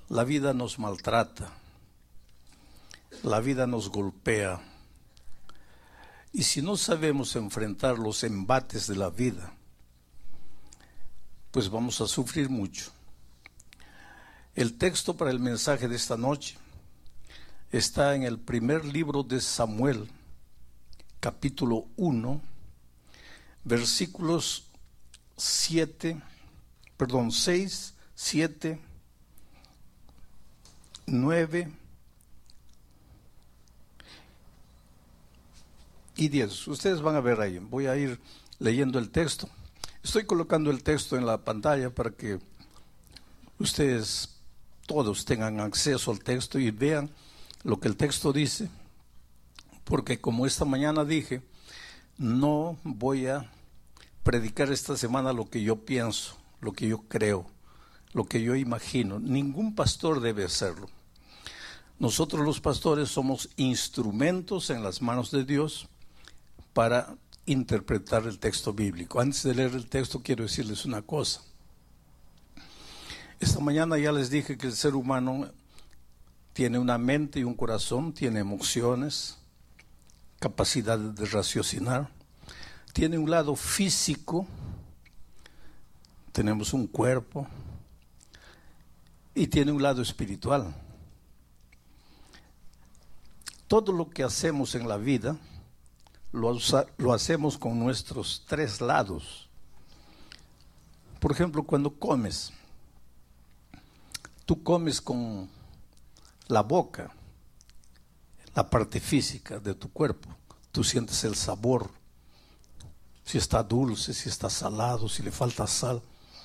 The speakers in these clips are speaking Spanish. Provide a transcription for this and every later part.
La vida nos maltrata, la vida nos golpea, y si no sabemos enfrentar los embates de la vida, pues vamos a sufrir mucho. El texto para el mensaje de esta noche está en el primer libro de Samuel, capítulo 1, versículos 6, 7, 9 y 10. Ustedes van a ver ahí, voy a ir leyendo el texto. Estoy colocando el texto en la pantalla para que ustedes todos tengan acceso al texto y vean lo que el texto dice, porque como esta mañana dije, no voy a predicar esta semana lo que yo pienso, lo que yo creo, lo que yo imagino. Ningún pastor debe hacerlo. Nosotros los pastores somos instrumentos en las manos de Dios para interpretar el texto bíblico. Antes de leer el texto quiero decirles una cosa. Esta mañana ya les dije que el ser humano tiene una mente y un corazón, tiene emociones, capacidad de raciocinar, tiene un lado físico, tenemos un cuerpo, y tiene un lado espiritual. Todo lo que hacemos en la vida lo hacemos con nuestros tres lados. Por ejemplo, cuando comes, tú comes con la boca, la parte física de tu cuerpo. Tú sientes el sabor, si está dulce, si está salado, si le falta sal.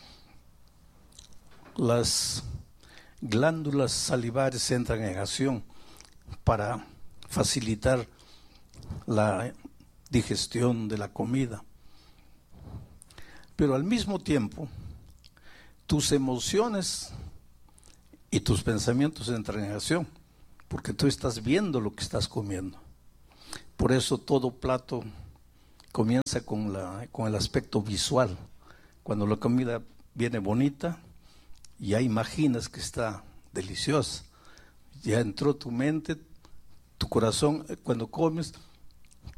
Las glándulas salivares entran en acción para facilitar la digestión de la comida. Pero al mismo tiempo, tus emociones y tus pensamientos entran en acción, porque tú estás viendo lo que estás comiendo. Por eso todo plato comienza con el aspecto visual. Cuando la comida viene bonita, ya imaginas que está deliciosa. Ya entró tu mente, tu corazón. Cuando comes,